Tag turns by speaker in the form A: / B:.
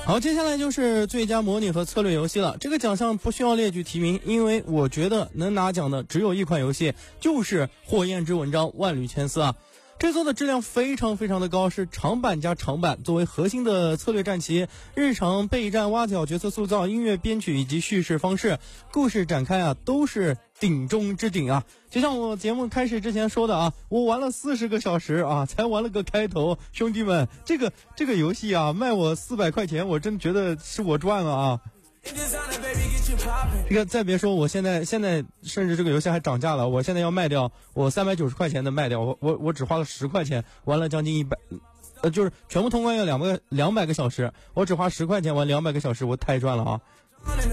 A: 好，接下来就是最佳模拟和策略游戏了。这个奖项不需要列举提名，因为我觉得能拿奖的只有一款游戏，就是《火焰之纹章：万缕千丝》啊。这座的质量非常非常的高，是长版加长版，作为核心的策略战棋，日常备战、挖角、角色塑造、音乐编曲以及叙事方式、故事展开啊，都是顶中之顶啊。就像我节目开始之前说的啊，我玩了40个小时啊，才玩了个开头。兄弟们，这个游戏啊，卖我400块钱，我真觉得是我赚了啊。这个再别说，我现在甚至这个游戏还涨价了，我现在要卖掉，我390块钱的卖掉，我只花了10块钱，玩了将近100，就是全部通关要200个小时，我只花10块钱玩200个小时，我太赚了啊。